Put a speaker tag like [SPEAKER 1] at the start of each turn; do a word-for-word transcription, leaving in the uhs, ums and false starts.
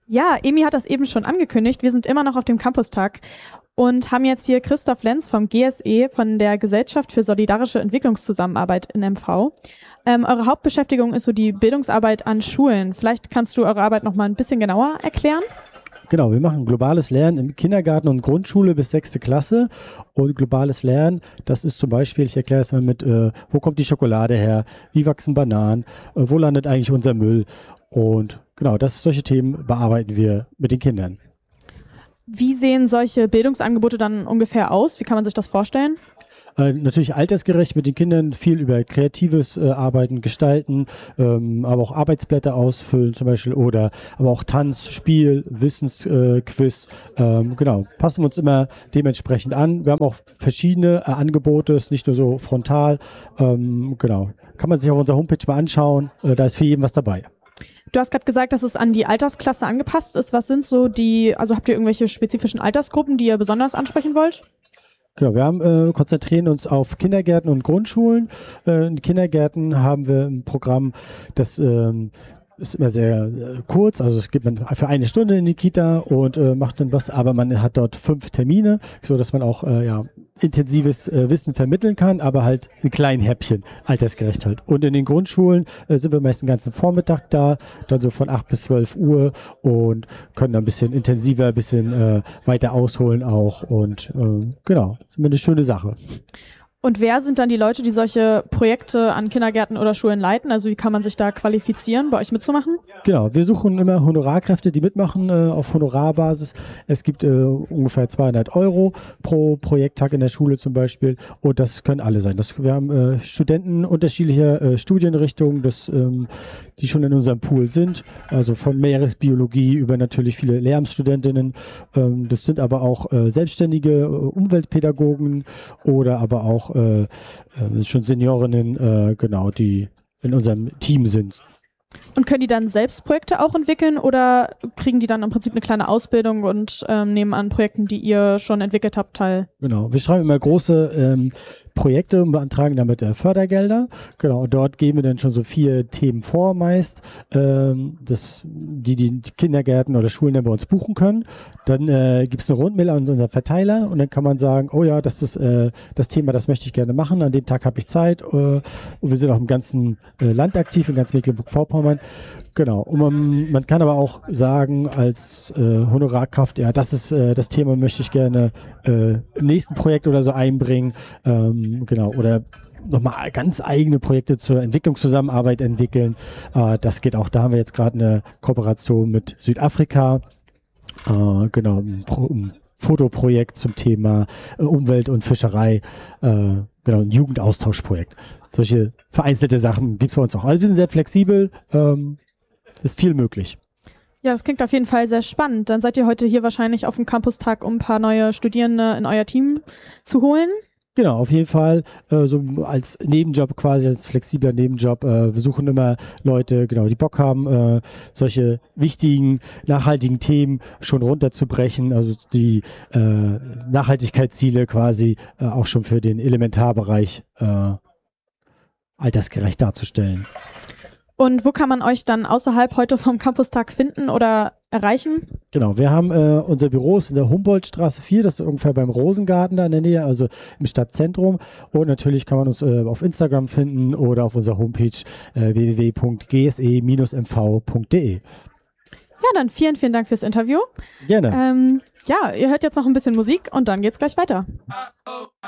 [SPEAKER 1] Ja, Emi hat das eben schon angekündigt. Wir sind immer noch auf dem Campustag und haben jetzt hier Christoph Lenz vom G S E, von der Gesellschaft für solidarische Entwicklungszusammenarbeit in M V. Ähm, eure Hauptbeschäftigung ist so die Bildungsarbeit an Schulen. Vielleicht kannst du eure Arbeit noch mal ein bisschen genauer erklären?
[SPEAKER 2] Genau, wir machen globales Lernen im Kindergarten und Grundschule bis sechste Klasse. Und globales Lernen, das ist zum Beispiel, ich erkläre es mal mit, äh, wo kommt die Schokolade her, wie wachsen Bananen, äh, wo landet eigentlich unser Müll? Und genau, das, solche Themen bearbeiten wir mit den Kindern.
[SPEAKER 1] Wie sehen solche Bildungsangebote dann ungefähr aus? Wie kann man sich das vorstellen?
[SPEAKER 2] Äh, natürlich altersgerecht mit den Kindern, viel über kreatives äh, Arbeiten, Gestalten, ähm, aber auch Arbeitsblätter ausfüllen zum Beispiel oder aber auch Tanz, Spiel, Wissensquiz. Äh, ähm, genau, passen wir uns immer dementsprechend an. Wir haben auch verschiedene äh, Angebote, ist nicht nur so frontal. Ähm, genau, kann man sich auf unserer Homepage mal anschauen. Äh, da ist für jeden was dabei.
[SPEAKER 1] Du hast gerade gesagt, dass es an die Altersklasse angepasst ist. Was sind so die, also habt ihr irgendwelche spezifischen Altersgruppen, die ihr besonders ansprechen wollt?
[SPEAKER 2] Genau, wir haben, äh, konzentrieren uns auf Kindergärten und Grundschulen. Äh, in Kindergärten haben wir ein Programm, das ähm, ist immer sehr äh, kurz, also es geht man für eine Stunde in die Kita und äh, macht dann was, aber man hat dort fünf Termine, so dass man auch äh, ja, intensives äh, Wissen vermitteln kann, aber halt in kleinen Häppchen, altersgerecht halt. Und in den Grundschulen äh, sind wir meist den ganzen Vormittag da, dann so von acht bis zwölf Uhr und können dann ein bisschen intensiver, ein bisschen äh, weiter ausholen auch und äh, genau, das ist immer eine schöne Sache.
[SPEAKER 1] Und wer sind dann die Leute, die solche Projekte an Kindergärten oder Schulen leiten? Also wie kann man sich da qualifizieren, bei euch mitzumachen?
[SPEAKER 2] Genau, wir suchen immer Honorarkräfte, die mitmachen äh, auf Honorarbasis. Es gibt äh, ungefähr zweihundert Euro pro Projekttag in der Schule zum Beispiel und das können alle sein. Das, wir haben äh, Studenten unterschiedlicher äh, Studienrichtungen, das, ähm, die schon in unserem Pool sind, also von Meeresbiologie über natürlich viele Lehramtsstudentinnen. Ähm, das sind aber auch äh, selbstständige äh, Umweltpädagogen oder aber auch Äh, äh, schon Seniorinnen, äh, genau, die in unserem Team sind.
[SPEAKER 1] Und können die dann selbst Projekte auch entwickeln oder kriegen die dann im Prinzip eine kleine Ausbildung und ähm, nehmen an Projekten, die ihr schon entwickelt habt, teil?
[SPEAKER 2] Genau, wir schreiben immer große ähm, Projekte und beantragen damit äh, Fördergelder. Genau, und dort geben wir dann schon so vier Themen vor meist, ähm, das, die die Kindergärten oder Schulen dann bei uns buchen können. Dann äh, gibt es eine Rundmail an unseren Verteiler und dann kann man sagen, oh ja, das ist äh, das Thema, das möchte ich gerne machen, an dem Tag habe ich Zeit. Äh, und wir sind auch im ganzen äh, Land aktiv, in ganz Mecklenburg-Vorpommern. Genau, und man, man kann aber auch sagen als äh, Honorarkraft, ja, das ist äh, das Thema, möchte ich gerne äh, im nächsten Projekt oder so einbringen. Ähm, genau, oder nochmal ganz eigene Projekte zur Entwicklungszusammenarbeit entwickeln. Äh, das geht auch, da haben wir jetzt gerade eine Kooperation mit Südafrika. Äh, genau, ein, Pro, ein Fotoprojekt zum Thema äh, Umwelt und Fischerei. Äh, genau, ein Jugendaustauschprojekt. Solche vereinzelte Sachen gibt es bei uns auch. Also wir sind sehr flexibel, ähm, ist viel möglich.
[SPEAKER 1] Ja, das klingt auf jeden Fall sehr spannend. Dann seid ihr heute hier wahrscheinlich auf dem Campustag, um ein paar neue Studierende in euer Team zu holen.
[SPEAKER 2] Genau, auf jeden Fall äh, so als Nebenjob quasi, als flexibler Nebenjob. Äh, wir suchen immer Leute, genau, die Bock haben, äh, solche wichtigen, nachhaltigen Themen schon runterzubrechen, also die äh, Nachhaltigkeitsziele quasi äh, auch schon für den Elementarbereich äh, altersgerecht darzustellen.
[SPEAKER 1] Und wo kann man euch dann außerhalb heute vom Campustag finden oder erreichen?
[SPEAKER 2] Genau, wir haben äh, unser Büro ist in der Humboldtstraße vier, das ist ungefähr beim Rosengarten da in der Nähe, also im Stadtzentrum. Und natürlich kann man uns äh, auf Instagram finden oder auf unserer Homepage äh, w w w punkt g s e Bindestrich m v punkt d e.
[SPEAKER 1] Ja, dann vielen, vielen Dank fürs Interview.
[SPEAKER 2] Gerne.
[SPEAKER 1] Ähm, ja, ihr hört jetzt noch ein bisschen Musik und dann geht's gleich weiter.